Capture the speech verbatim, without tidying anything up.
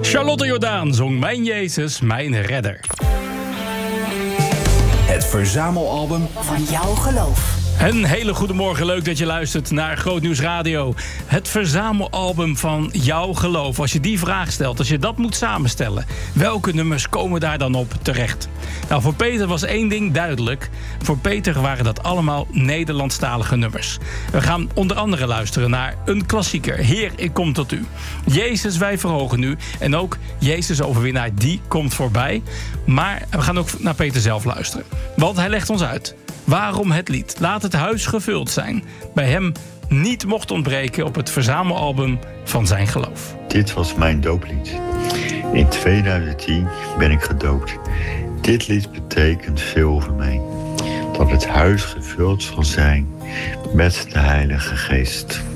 Charlotte Jordaan zong Mijn Jezus, Mijn Redder. Het verzamelalbum van jouw geloof. Een hele goede morgen, leuk dat je luistert naar Grootnieuws Radio. Het verzamelalbum van jouw geloof. Als je die vraag stelt, als je dat moet samenstellen, welke nummers komen daar dan op terecht? Nou, voor Peter was één ding duidelijk. Voor Peter waren dat allemaal Nederlandstalige nummers. We gaan onder andere luisteren naar een klassieker. Heer, ik kom tot u. Jezus, wij verhogen u. En ook Jezus overwinnaar, die komt voorbij. Maar we gaan ook naar Peter zelf luisteren. Want hij legt ons uit waarom het lied Laat het huis gevuld zijn bij hem niet mocht ontbreken op het verzamelalbum van zijn geloof. Dit was mijn dooplied. In tweeduizend tien ben ik gedoopt. Dit lied betekent veel voor mij. Dat het huis gevuld zal zijn met de Heilige Geest.